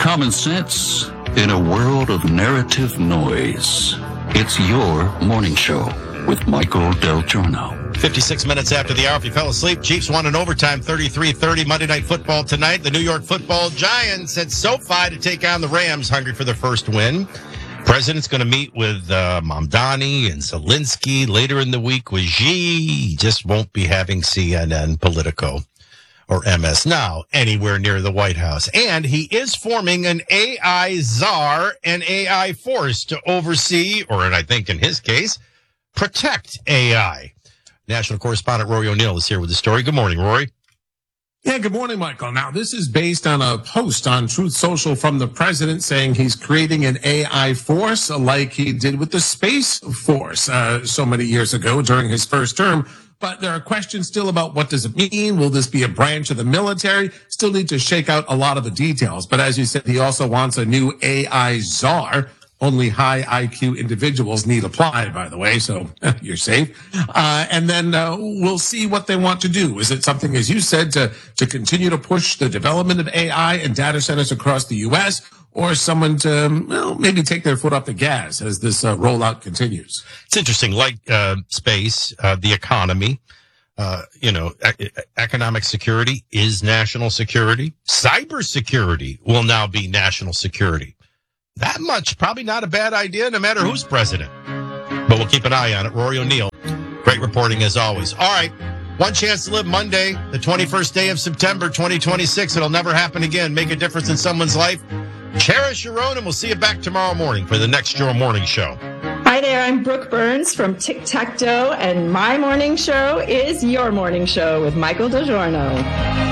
common sense in a world of narrative noise. It's your morning show with Michael Del Giorno. 56 minutes after the hour. If you fell asleep, Chiefs won in overtime, 33-30. Monday Night Football tonight. The New York Football Giants at SoFi to take on the Rams, hungry for their first win. President's going to meet with Mamdani and Zelensky later in the week with Xi. He just won't be having CNN, Politico, or MS Now anywhere near the White House. And he is forming an AI czar and AI force to oversee, or I think in his case, protect AI. National correspondent Rory O'Neill is here with the story. Good morning, Rory. Yeah, good morning, Michael. Now, this is based on a post on Truth Social from the president saying he's creating an AI force like he did with the Space Force so many years ago during his first term. But there are questions still about what does it mean? Will this be a branch of the military? Still need to shake out a lot of the details. But as you said, he also wants a new AI czar. Only high IQ individuals need apply, by the way, so you're safe. And then we'll see what they want to do. Is it something, as you said, to continue to push the development of AI and data centers across the U.S., or someone to maybe take their foot off the gas as this rollout continues? It's interesting, like space, the economy, economic security is national security. Cybersecurity will now be national security. That much, probably not a bad idea, no matter who's president. But we'll keep an eye on it. Rory O'Neill, great reporting as always. All right, one chance to live Monday, the 21st day of September, 2026. It'll never happen again. Make a difference in someone's life. Cherish your own, and we'll see you back tomorrow morning for the next Your Morning Show. Hi there, I'm Brooke Burns from Tic Tac Toe, and my morning show is Your Morning Show with Michael DiGiorno.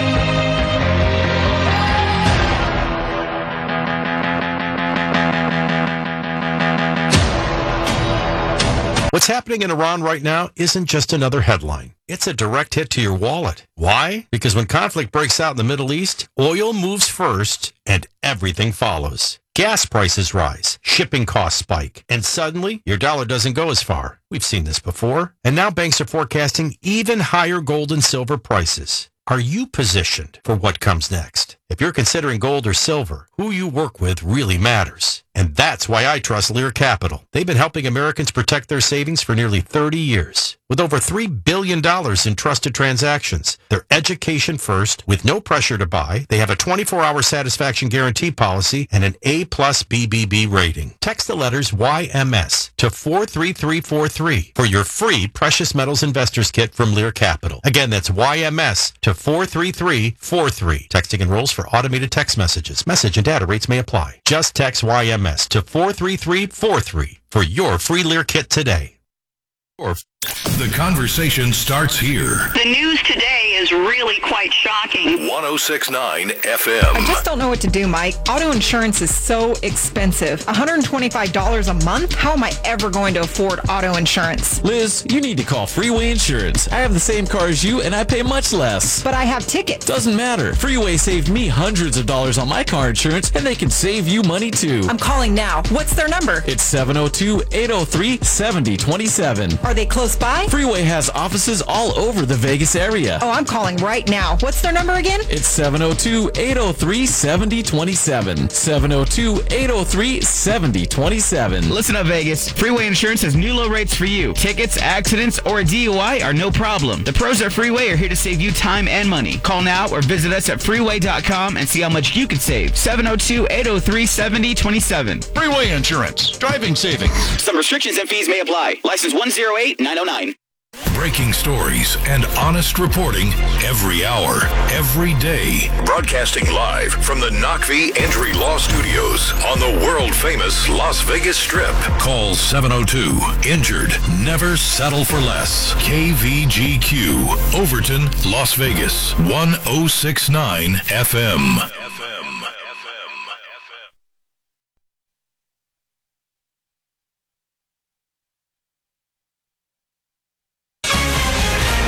What's happening in Iran right now isn't just another headline. It's a direct hit to your wallet. Why? Because when conflict breaks out in the Middle East, oil moves first and everything follows. Gas prices rise, shipping costs spike, and suddenly your dollar doesn't go as far. We've seen this before. And now banks are forecasting even higher gold and silver prices. Are you positioned for what comes next? If you're considering gold or silver, who you work with really matters. And that's why I trust Lear Capital. They've been helping Americans protect their savings for nearly 30 years. With over $3 billion in trusted transactions, they're education first, with no pressure to buy. They have a 24-hour satisfaction guarantee policy and an A+ BBB rating. Text the letters YMS to 43343 for your free Precious Metals Investors Kit from Lear Capital. Again, that's YMS to 43343. Texting enrolls for automated text messages. Message and data rates may apply. Just text YMS to 43343 for your free Lear Kit today. The conversation starts here. The news today is really quite shocking. 106.9 FM. I just don't know what to do, Mike. Auto insurance is so expensive. $125 a month? How am I ever going to afford auto insurance? Liz, you need to call Freeway Insurance. I have the same car as you, and I pay much less. But I have tickets. Doesn't matter. Freeway saved me hundreds of dollars on my car insurance, and they can save you money, too. I'm calling now. What's their number? It's 702-803-7027. Are they close by? Freeway has offices all over the Vegas area. Oh, I'm calling right now. What's their number again? It's 702-803-7027. 702-803-7027. Listen up, Vegas. Freeway Insurance has new low rates for you. Tickets, accidents, or a DUI are no problem. The pros at Freeway are here to save you time and money. Call now or visit us at freeway.com and see how much you could save. 702-803-7027. Freeway Insurance. Driving savings. Some restrictions and fees may apply. License 108909. Breaking stories and honest reporting every hour, every day. Broadcasting live from the Knockvee Entry Law Studios on the world-famous Las Vegas Strip. Call 702-INJURED. Never settle for less. KVGQ, Overton, Las Vegas, 1069 FM. This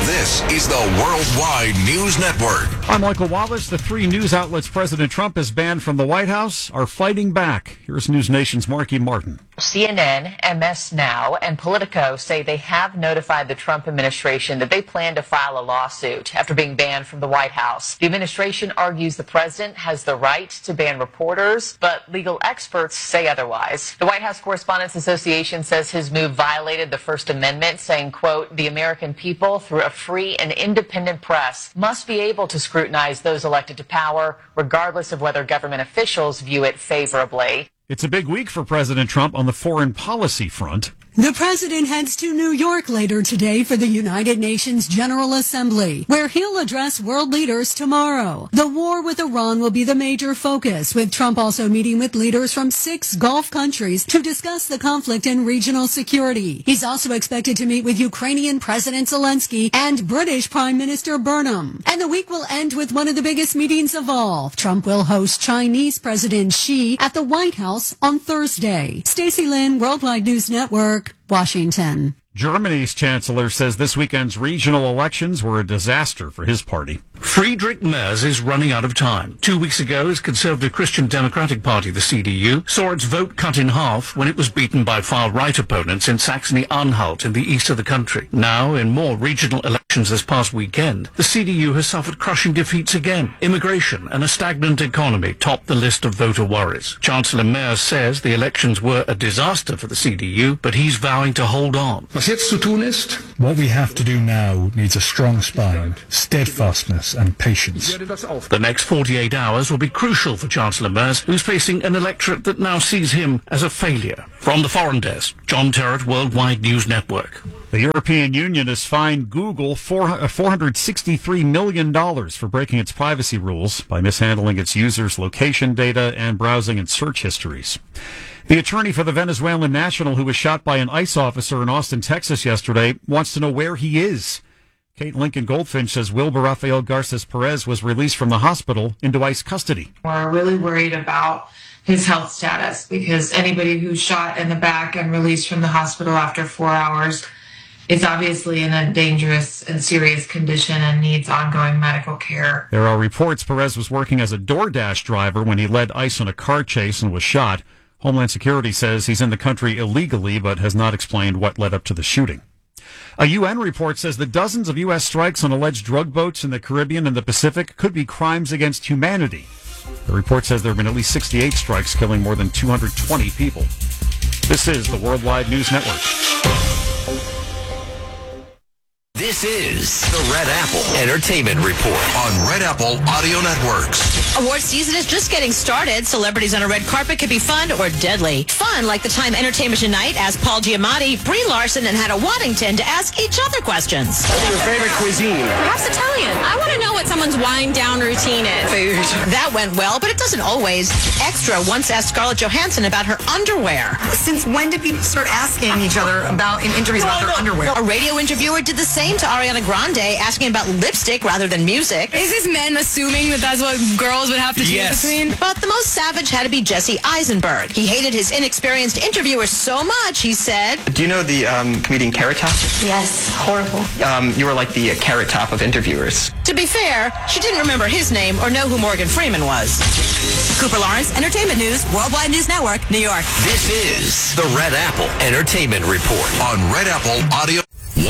is the Worldwide News Network. I'm Michael Wallace. The three news outlets President Trump has banned from the White House are fighting back. Here's News Nation's Marky Martin. CNN, MS Now, and Politico say they have notified the Trump administration that they plan to file a lawsuit after being banned from the White House. The administration argues the president has the right to ban reporters, but legal experts say otherwise. The White House Correspondents Association says his move violated the First Amendment, saying, quote, the American people, through a free and independent press, must be able to scrutinize those elected to power, regardless of whether government officials view it favorably. It's a big week for President Trump on the foreign policy front. The president heads to New York later today for the United Nations General Assembly, where he'll address world leaders tomorrow. The war with Iran will be the major focus, with Trump also meeting with leaders from 6 Gulf countries to discuss the conflict and regional security. He's also expected to meet with Ukrainian President Zelensky and British Prime Minister Burnham. And the week will end with one of the biggest meetings of all. Trump will host Chinese President Xi at the White House on Thursday. Stacey Lynn, Worldwide News Network, Washington. Germany's chancellor says this weekend's regional elections were a disaster for his party. Friedrich Merz is running out of time. 2 weeks ago, his Conservative Christian Democratic Party, the CDU, saw its vote cut in half when it was beaten by far-right opponents in Saxony-Anhalt in the east of the country. Now, in more regional elections this past weekend, the CDU has suffered crushing defeats again. Immigration and a stagnant economy top the list of voter worries. Chancellor Merz says the elections were a disaster for the CDU, but he's vowing to hold on. What we have to do now needs a strong spine, steadfastness and patience. The next 48 hours will be crucial for Chancellor Merz, who's facing an electorate that now sees him as a failure. From the Foreign Desk, John Terrett, Worldwide News Network. The European Union has fined Google $463 million for breaking its privacy rules by mishandling its users' location data and browsing and search histories. The attorney for the Venezuelan national who was shot by an ICE officer in Austin, Texas yesterday wants to know where he is. Kate Lincoln Goldfinch says Wilbur Rafael Garces Perez was released from the hospital into ICE custody. We're really worried about his health status because anybody who's shot in the back and released from the hospital after 4 hours is obviously in a dangerous and serious condition and needs ongoing medical care. There are reports Perez was working as a DoorDash driver when he led ICE on a car chase and was shot. Homeland Security says he's in the country illegally, but has not explained what led up to the shooting. A UN report says the dozens of U.S. strikes on alleged drug boats in the Caribbean and the Pacific could be crimes against humanity. The report says there have been at least 68 strikes, killing more than 220 people. This is the Worldwide News Network. This is the Red Apple Entertainment Report on Red Apple Audio Networks. Award season is just getting started. Celebrities on a red carpet could be fun or deadly. Fun, like the Time Entertainment Tonight asked Paul Giamatti, Brie Larson, and Hannah Waddington to ask each other questions. What's your favorite cuisine? Perhaps Italian. I want to know what someone's wind down routine is. Food. That went well, but it doesn't always. Extra once asked Scarlett Johansson about her underwear. Since when did people start asking each other about in interviews about their underwear? A radio interviewer did the same to Ariana Grande, asking about lipstick rather than music. Is this men assuming that that's what girls would have to choose between? But the most savage had to be Jesse Eisenberg. He hated his inexperienced interviewers so much, he said. Do you know the comedian Carrot Top? Yes, horrible. You were like the Carrot Top of interviewers. To be fair, she didn't remember his name or know who Morgan Freeman was. Cooper Lawrence, Entertainment News, Worldwide News Network, New York. This is the Red Apple Entertainment Report on Red Apple Audio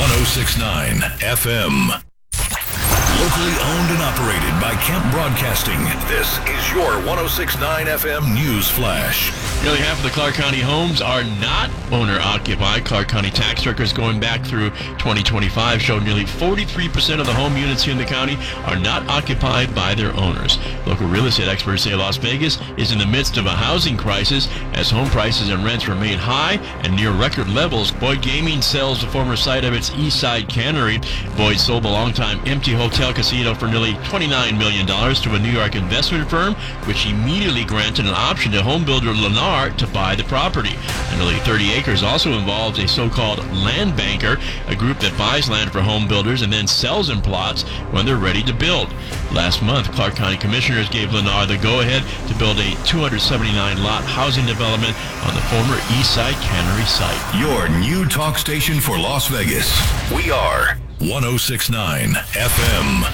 106.9 FM. Locally owned and operated by Kemp Broadcasting. This is your 106.9 FM News Flash. Nearly half of the Clark County homes are not owner-occupied. Clark County tax records going back through 2025 show nearly 43% of the home units here in the county are not occupied by their owners. Local real estate experts say Las Vegas is in the midst of a housing crisis as home prices and rents remain high and near record levels. Boyd Gaming sells the former site of its East Side Cannery. Boyd sold the longtime empty hotel casino for nearly $29 million to a New York investment firm, which immediately granted an option to home builder Lennar to buy the property. And nearly 30 acres also involves a so-called land banker, a group that buys land for home builders and then sells in plots when they're ready to build. Last month, Clark County commissioners gave Lennar the go-ahead to build a 279-lot housing development on the former East Side Cannery site. Your new talk station for Las Vegas. We are 106.9 FM.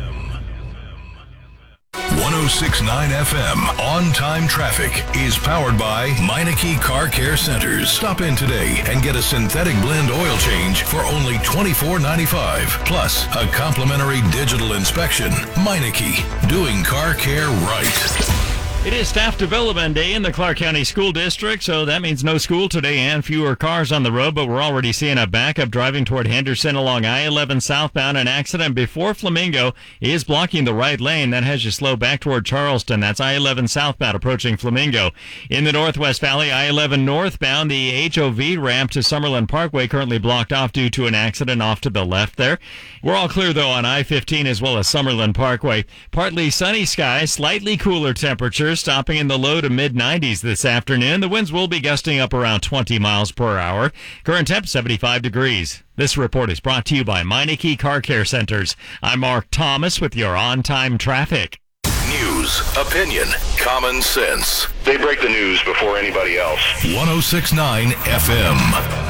106.9 FM On-Time Traffic is powered by Meineke Car Care Centers. Stop in today and get a synthetic blend oil change for only $24.95. Plus, a complimentary digital inspection. Meineke, doing car care right. It is Staff Development Day in the Clark County School District, so that means no school today and fewer cars on the road, but we're already seeing a backup driving toward Henderson along I-11 southbound. An accident before Flamingo is blocking the right lane. That has you slow back toward Charleston. That's I-11 southbound approaching Flamingo. In the Northwest Valley, I-11 northbound, the HOV ramp to Summerlin Parkway currently blocked off due to an accident off to the left there. We're all clear, though, on I-15 as well as Summerlin Parkway. Partly sunny skies, slightly cooler temperatures, stopping in the low to mid-90s this afternoon. The winds will be gusting up around 20 miles per hour. Current temp 75 degrees. This report is brought to you by Meineke Car Care Centers. I'm Mark Thomas with your on-time traffic. News, opinion, common sense. They break the news before anybody else. 106.9 FM.